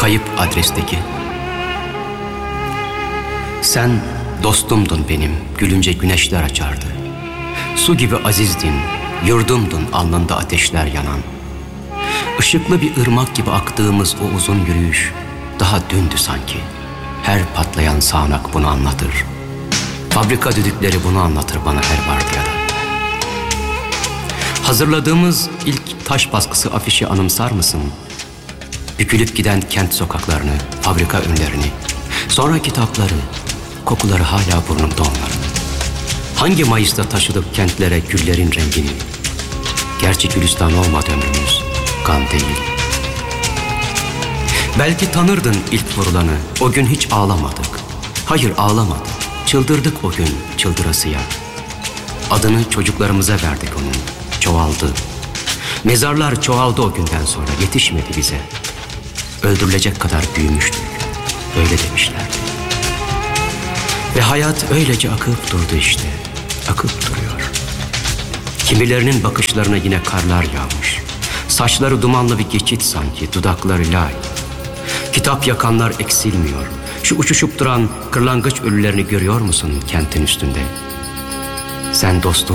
kayıp adresteki. Sen dostumdun benim, gülünce güneşler açardı. Su gibi azizdin, yurdumdun alnında ateşler yanan. Işıklı bir ırmak gibi aktığımız o uzun yürüyüş daha dündü sanki. Her patlayan sağanak bunu anlatır. Fabrika düdükleri bunu anlatır bana her vardiyada. Hazırladığımız ilk taş baskısı afişi anımsar mısın? Bükülüp giden kent sokaklarını, fabrika önlerini, sonra kitapları, kokuları hala burnumda onların. Hangi Mayıs'ta taşıdık kentlere güllerin rengini? Gerçi gülistan olmadı ömrümüz, gam değil. Belki tanırdın ilk vurulanı, o gün hiç ağlamadık. Hayır ağlamadık, çıldırdık o gün çıldırasıya. Adını çocuklarımıza verdik onun, çoğaldı. Mezarlar çoğaldı o günden sonra, yetişmedi bize. Öldürülecek kadar büyümüştük, öyle demişlerdi. Ve hayat öylece akıp durdu işte, akıp duruyor. Kimilerinin bakışlarına yine karlar yağmış. Saçları dumanlı bir geçit sanki, dudakları lay. Kitap yakanlar eksilmiyor. Şu uçuşup duran kırlangıç ölülerini görüyor musun kentin üstünde? Sen dostum